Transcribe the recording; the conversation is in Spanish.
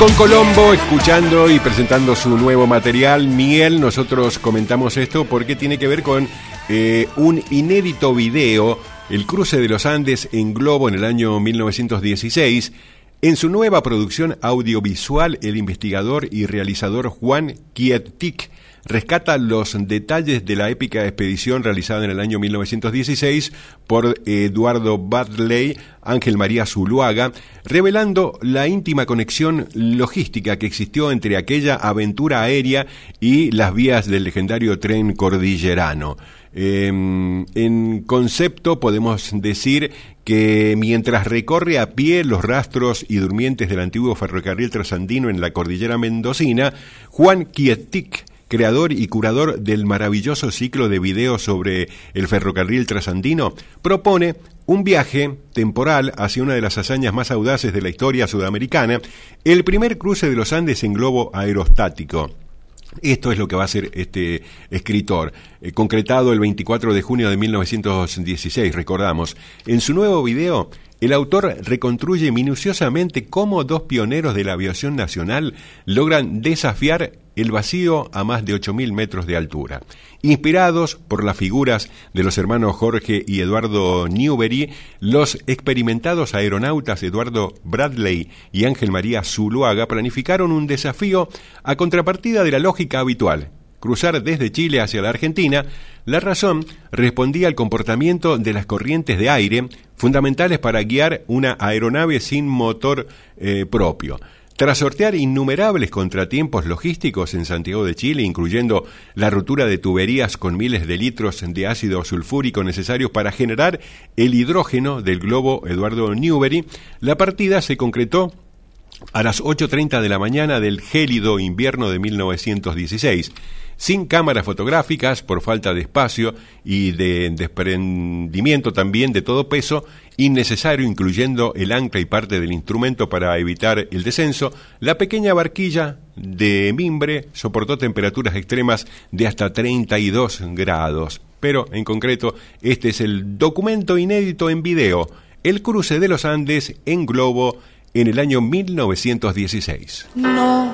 con Colombo, escuchando y presentando su nuevo material, Miel. Nosotros comentamos esto porque tiene que ver con un inédito video, el cruce de los Andes en globo en el año 1916. En su nueva producción audiovisual, el investigador y realizador Juan Quietic rescata los detalles de la épica expedición realizada en el año 1916 por Eduardo Bradley, Ángel María Zuluaga, revelando la íntima conexión logística que existió entre aquella aventura aérea y las vías del legendario tren cordillerano. En concepto podemos decir que mientras recorre a pie los rastros y durmientes del antiguo ferrocarril trasandino en la cordillera mendocina, Juan Quietic, creador y curador del maravilloso ciclo de videos sobre el ferrocarril trasandino, propone un viaje temporal hacia una de las hazañas más audaces de la historia sudamericana, el primer cruce de los Andes en globo aerostático. Esto es lo que va a hacer este escritor, concretado el 24 de junio de 1916, recordamos. En su nuevo video, el autor reconstruye minuciosamente cómo dos pioneros de la aviación nacional logran desafiar el vacío a más de 8.000 metros de altura. Inspirados por las figuras de los hermanos Jorge y Eduardo Newbery, los experimentados aeronautas Eduardo Bradley y Ángel María Zuluaga planificaron un desafío a contrapartida de la lógica habitual: cruzar desde Chile hacia la Argentina. La razón respondía al comportamiento de las corrientes de aire, fundamentales para guiar una aeronave sin motor propio. Tras sortear innumerables contratiempos logísticos en Santiago de Chile, incluyendo la rotura de tuberías con miles de litros de ácido sulfúrico necesarios para generar el hidrógeno del globo Eduardo Newbery, la partida se concretó a las 8:30 de la mañana del gélido invierno de 1916. Sin cámaras fotográficas, por falta de espacio y de desprendimiento también de todo peso innecesario, incluyendo el ancla y parte del instrumento para evitar el descenso, la pequeña barquilla de mimbre soportó temperaturas extremas de hasta 32 grados. Pero, en concreto, este es el documento inédito en video, el cruce de los Andes en globo en el año 1916. No.